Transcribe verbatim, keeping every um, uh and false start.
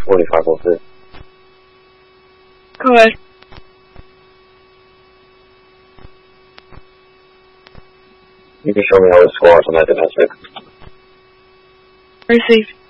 forty-five oh three. Go ahead. You can show me how it scores on that domestic. Received.